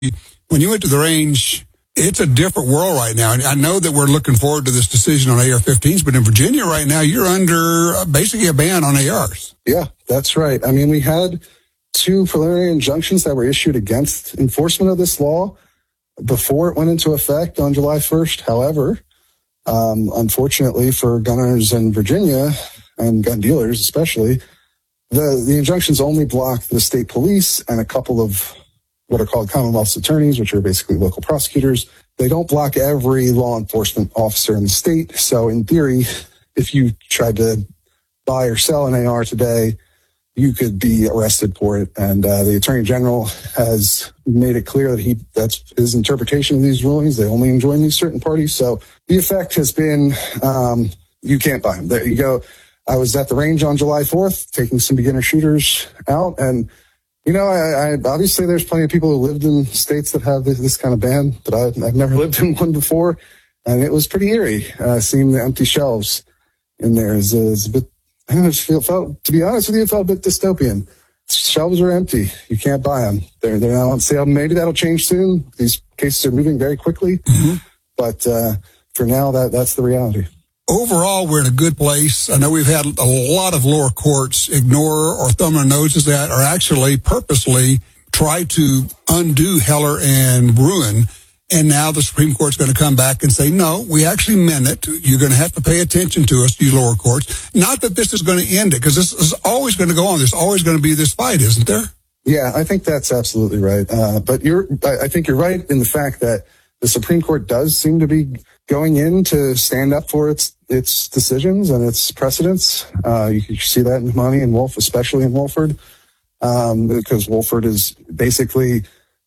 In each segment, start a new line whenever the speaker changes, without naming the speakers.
when you went to the range, it's a different world right now. And I know that we're looking forward to this decision on AR-15s, but in Virginia right now, you're under basically a ban on ARs.
Yeah, that's right. I mean, we had 2 preliminary injunctions that were issued against enforcement of this law before it went into effect on July 1st. However, unfortunately for gun owners in Virginia and gun dealers especially, the injunctions only block the state police and a couple of what are called Commonwealth's attorneys, which are basically local prosecutors. They don't block every law enforcement officer in the state. So in theory, if you tried to buy or sell an AR today, you could be arrested for it. And the Attorney General has made it clear that that's his interpretation of these rulings. They only enjoin these certain parties. So the effect has been, you can't buy them. There you go. I was at the range on July 4th, taking some beginner shooters out. And, you know, I obviously there's plenty of people who lived in states that have this kind of ban, but I've never lived in one before. And it was pretty eerie, seeing the empty shelves in there is a bit, I don't know, felt, to be honest with you, it felt a bit dystopian. Shelves are empty. You can't buy them. They're now on sale. Maybe that'll change soon. These cases are moving very quickly. Mm-hmm. But for now, that's the reality.
Overall, we're in a good place. I know we've had a lot of lower courts ignore or thumb their noses at or actually purposely try to undo Heller and Bruen. And now the Supreme Court's going to come back and say, no, we actually meant it. You're going to have to pay attention to us, you lower courts. Not that this is going to end it, because this is always going to go on. There's always going to be this fight, isn't there?
Yeah, I think that's absolutely right. But I think you're right in the fact that the Supreme Court does seem to be going in to stand up for its decisions and its precedents. You can see that in Money and Wolf, especially in Wolford, because Wolford is basically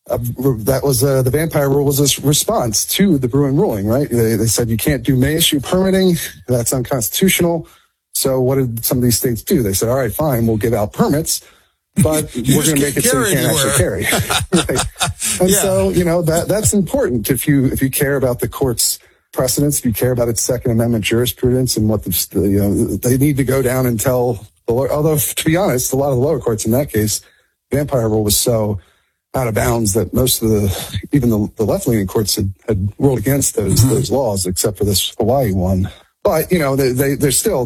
that was the vampire rule was a response to the Bruen ruling, right? They said you can't do may issue permitting. That's unconstitutional. So what did some of these states do? They said, all right, fine, we'll give out permits, but we're going to make it so you can't actually carry. Right. And so, you know, that's important if you care about the court's precedents, if you care about its Second Amendment jurisprudence and what they need to go down and tell the lower, although to be honest, a lot of the lower courts in that case, vampire rule was so out of bounds that most of even the left-leaning courts had ruled against those laws, except for this Hawaii one. But, you know, they're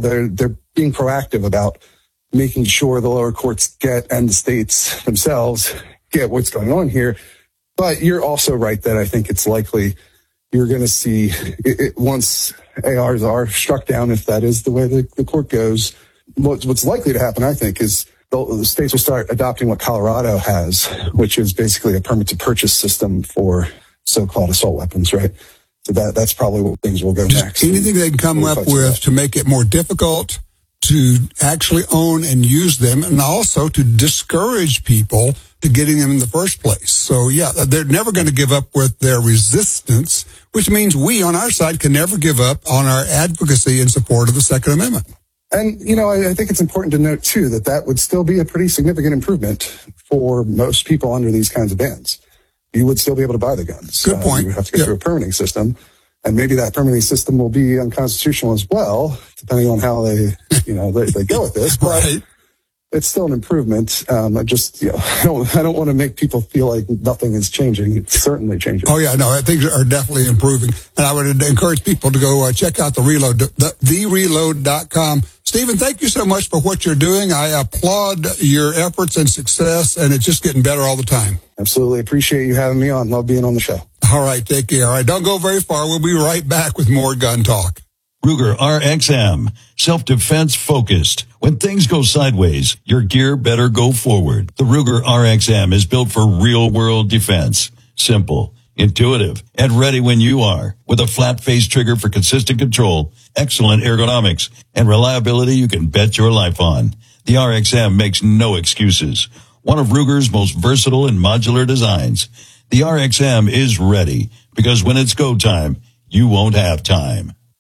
being proactive about making sure the lower courts and the states themselves get what's going on here. But you're also right that I think it's likely you're going to see it once ARs are struck down, if that is the way the court goes. What's likely to happen, I think, is the states will start adopting what Colorado has, which is basically a permit to purchase system for so-called assault weapons, right? So that's probably what things will go next.
Anything they can come up with to make it more difficult to actually own and use them, and also to discourage people to getting them in the first place. So, yeah, they're never going to give up with their resistance, which means we on our side can never give up on our advocacy in support of the Second Amendment.
And, you know, I think it's important to note, too, that would still be a pretty significant improvement for most people under these kinds of bans. You would still be able to buy the guns.
Good point.
You have to go through a permitting system. And maybe that permitting system will be unconstitutional as well, depending on how they go with this. But
right.
It's still an improvement. I don't want to make people feel like nothing is changing. It's certainly changing.
Oh yeah, no, things are definitely improving. And I would encourage people to go check out the Reload, thereload.com. Stephen, thank you so much for what you're doing. I applaud your efforts and success, and it's just getting better all the time.
Absolutely. Appreciate you having me on. Love being on the show.
All right, take care. All right, don't go very far. We'll be right back with more gun talk.
Ruger RXM, self-defense focused. When things go sideways, your gear better go forward. The Ruger RXM is built for real-world defense. Simple, intuitive, and ready when you are. With a flat-face trigger for consistent control, excellent ergonomics, and reliability you can bet your life on. The RXM makes no excuses. One of Ruger's most versatile and modular designs. The RXM is ready, because when it's go time, you won't have time.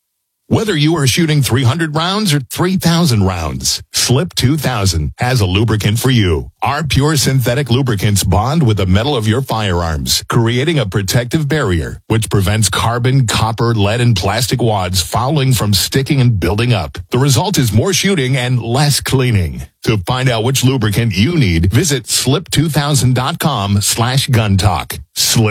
Whether you are shooting 300 rounds or 3,000 rounds, Slip 2000 has a lubricant for you. Our pure synthetic lubricants bond with the metal of your firearms, creating a protective barrier which prevents carbon, copper, lead, and plastic wads fouling from sticking and building up. The result is more shooting and less cleaning. To find out which lubricant you need, visit slip2000.com/gun talk. Slip